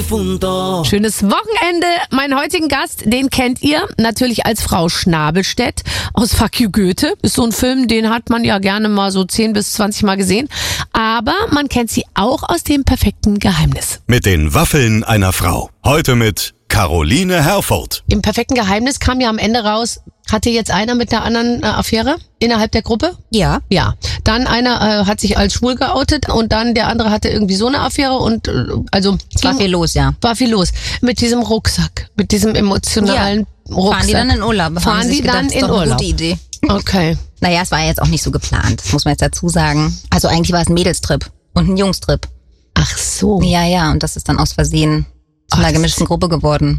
difunto. Schönes Wochenende. Meinen heutigen Gast, den kennt ihr natürlich als Frau Schnabelstedt aus Fuck You Goethe. Ist so ein Film, den hat man ja gerne mal so 10 bis 20 Mal gesehen. Aber man kennt sie auch aus dem perfekten Geheimnis. Mit den Waffeln einer Frau. Heute mit Caroline Herfurth. Im perfekten Geheimnis kam ja am Ende raus, hatte jetzt einer mit einer anderen Affäre innerhalb der Gruppe? Ja. Ja. Dann einer hat sich als schwul geoutet und dann der andere hatte irgendwie so eine Affäre und also... Es war viel los, ja. War viel los. Mit diesem Rucksack, mit diesem emotionalen Rucksack. Fahren die dann in Urlaub? Fahren die dann in Urlaub? Gute Idee. Okay. Naja, es war jetzt auch nicht so geplant, das muss man jetzt dazu sagen. Also eigentlich war es ein Mädelstrip und ein Jungstrip. Ach so. Ja, und das ist dann aus Versehen zu einer gemischten Gruppe geworden.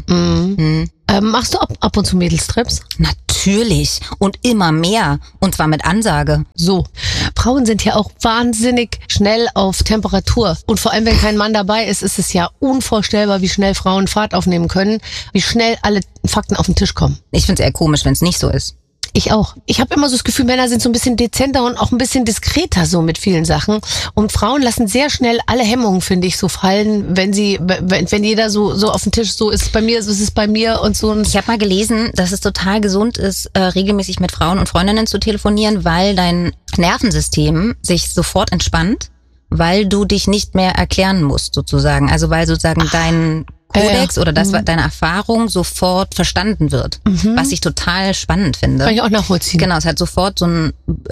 Machst du ab und zu Mädelstrips? Natürlich. Und immer mehr. Und zwar mit Ansage. So. Frauen sind ja auch wahnsinnig schnell auf Temperatur. Und vor allem, wenn kein Mann dabei ist, ist es ja unvorstellbar, wie schnell Frauen Fahrt aufnehmen können, wie schnell alle Fakten auf den Tisch kommen. Ich finde es eher komisch, wenn es nicht so ist. Ich auch. Ich habe immer so das Gefühl, Männer sind so ein bisschen dezenter und auch ein bisschen diskreter so mit vielen Sachen. Und Frauen lassen sehr schnell alle Hemmungen, finde ich, so fallen, wenn jeder so auf dem Tisch so ist bei mir, so ist es bei mir und so. Ich habe mal gelesen, dass es total gesund ist, regelmäßig mit Frauen und Freundinnen zu telefonieren, weil dein Nervensystem sich sofort entspannt, weil du dich nicht mehr erklären musst, sozusagen. Also weil sozusagen dein Kodex oder das, deine Erfahrung sofort verstanden wird, was ich total spannend finde. Kann ich auch nachvollziehen. Genau, es hat sofort so einen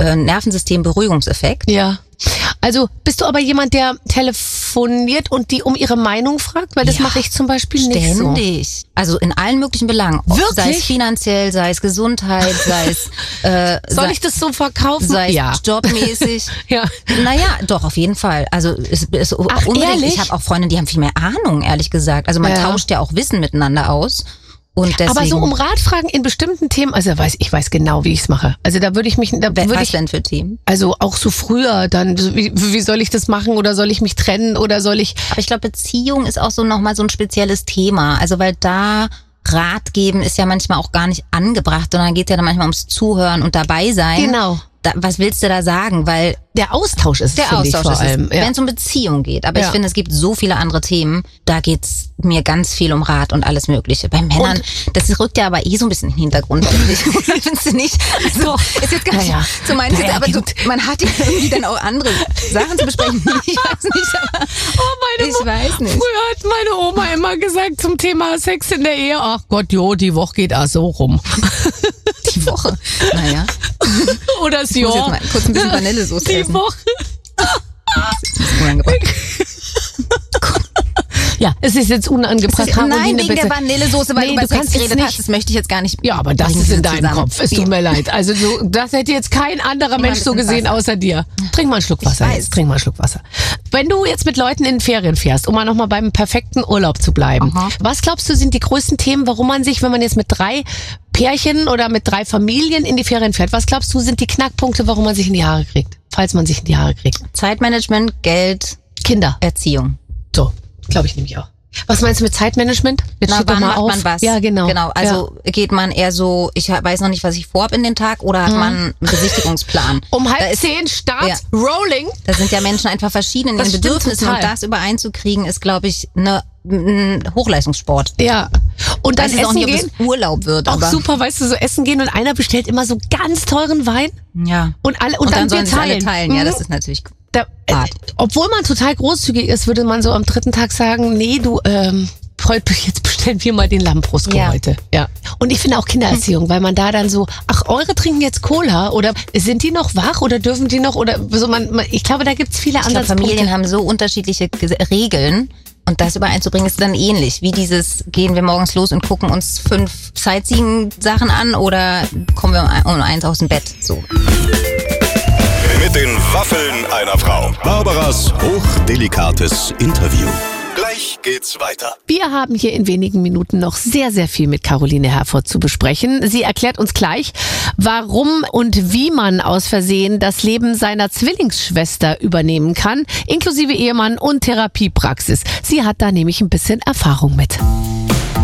Nervensystem-Beruhigungseffekt. Ja. Also bist du aber jemand, der telefoniert und die um ihre Meinung fragt? Weil das mache ich zum Beispiel nicht so. Ständig. Also in allen möglichen Belangen. Wirklich? Sei es finanziell, sei es Gesundheit, sei es... Soll ich das so verkaufen? Sei es jobmäßig. Ja. Naja, doch, auf jeden Fall. Also ist Ach, unbedingt. ehrlich? Ich habe auch Freunde, die haben viel mehr Ahnung, ehrlich gesagt. Also man tauscht ja auch Wissen miteinander aus. Und deswegen, aber so um Ratfragen in bestimmten Themen, also ich weiß genau, wie ich es mache. Also da würde ich mich... was denn für Themen? Also auch so früher dann, wie soll ich das machen oder soll ich mich trennen oder soll ich... Aber ich glaube, Beziehung ist auch so nochmal so ein spezielles Thema. Also weil da Rat geben ist ja manchmal auch gar nicht angebracht, sondern geht ja dann manchmal ums Zuhören und dabei sein. Genau. Was willst du da sagen? Weil der Austausch ist es, finde ich, vor allem. Wenn es um Beziehung geht. Aber ich finde, es gibt so viele andere Themen, da geht's mir ganz viel um Rat und alles Mögliche. Bei Männern, das rückt ja aber so ein bisschen in den Hintergrund, finde ich. Findest du nicht? Also, ist jetzt gar nicht so meins, aber man hat ja irgendwie dann auch andere Sachen zu besprechen. Ich weiß nicht, aber ich weiß nicht. Früher hat meine Oma immer gesagt zum Thema Sex in der Ehe, ach Gott, die Woche geht auch so rum. Die Woche? Naja. Oder das Ich muss jetzt mal kurz ein bisschen Vanillesoße essen. Die Woche. Das ist ein bisschen unangebracht. Ja, es ist jetzt unangebracht. Nein, wegen der Vanillesoße, weil du über Sex geredet hast. Das möchte ich jetzt gar nicht. Ja, aber das ist in deinem Kopf. Es tut mir leid. Also das hätte jetzt kein anderer Mensch so gesehen außer dir. Trink mal einen Schluck Wasser. Trink mal einen Schluck Wasser. Wenn du jetzt mit Leuten in Ferien fährst, um mal nochmal beim perfekten Urlaub zu bleiben, was glaubst du sind die größten Themen, warum man sich, wenn man jetzt mit 3 Pärchen oder mit 3 Familien in die Ferien fährt, was glaubst du sind die Knackpunkte, warum man sich in die Haare kriegt? Falls man sich in die Haare kriegt. Zeitmanagement, Geld, Kinder. Erziehung. So, glaube ich nämlich auch. Was meinst du mit Zeitmanagement? Jetzt wann macht man was? Ja, genau. Genau, also geht man eher so, ich weiß noch nicht, was ich vorhab in den Tag, oder hat man einen Besichtigungsplan? Um 9:30 Start, Rolling. Da sind ja Menschen einfach verschieden in den Bedürfnissen und das übereinzukriegen ist, glaube ich, ein Hochleistungssport. Ja. Und dann essen auch nicht, gehen. Ob es Urlaub wird. Auch aber super, weißt du, so essen gehen und einer bestellt immer so ganz teuren Wein. Ja. Und dann sollen sich alle teilen. Ja, das ist natürlich obwohl man total großzügig ist, würde man so am 3. Tag sagen, nee, du, jetzt bestellen wir mal den Lambrust heute. Ja. Und ich finde auch Kindererziehung, weil man da dann so, ach, eure trinken jetzt Cola oder sind die noch wach oder dürfen die noch oder so, ich glaube, da gibt's viele andere Familien haben so unterschiedliche Regeln. Und das übereinzubringen ist dann ähnlich, wie dieses, gehen wir morgens los und gucken uns 5 Sightseeing-Sachen an oder kommen wir um 1 aus dem Bett, so. Mit den Waffeln einer Frau. Barbaras hochdelikates Interview. Gleich geht's weiter. Wir haben hier in wenigen Minuten noch sehr, sehr viel mit Caroline Herfurth zu besprechen. Sie erklärt uns gleich, warum und wie man aus Versehen das Leben seiner Zwillingsschwester übernehmen kann, inklusive Ehemann und Therapiepraxis. Sie hat da nämlich ein bisschen Erfahrung mit.